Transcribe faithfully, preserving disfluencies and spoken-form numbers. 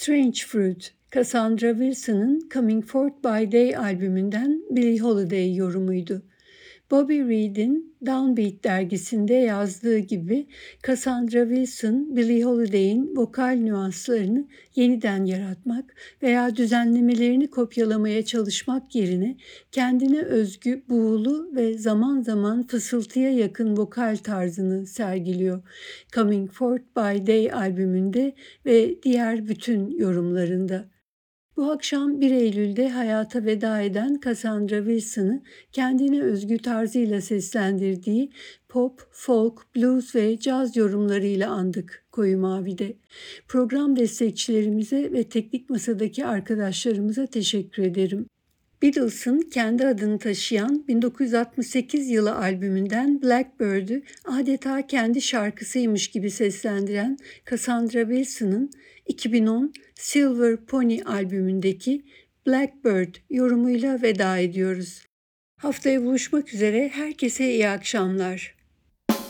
Strange Fruit, Cassandra Wilson'ın Coming Forth by Day albümünden Billie Holiday yorumuydu. Bobby Reed'in Downbeat dergisinde yazdığı gibi Cassandra Wilson, Billie Holiday'in vokal nüanslarını yeniden yaratmak veya düzenlemelerini kopyalamaya çalışmak yerine kendine özgü buğulu ve zaman zaman fısıltıya yakın vokal tarzını sergiliyor. Coming Forth by Day albümünde ve diğer bütün yorumlarında. Bu akşam bir Eylül'de hayata veda eden Cassandra Wilson'ı kendine özgü tarzıyla seslendirdiği pop, folk, blues ve caz yorumlarıyla andık Koyu Mavi'de. Program destekçilerimize ve teknik masadaki arkadaşlarımıza teşekkür ederim. Beatles'ın kendi adını taşıyan bin dokuz yüz altmış sekiz yılı albümünden Blackbird'ü adeta kendi şarkısıymış gibi seslendiren Cassandra Wilson'ın iki bin on Silver Pony albümündeki Blackbird yorumuyla veda ediyoruz. Haftaya buluşmak üzere, herkese iyi akşamlar.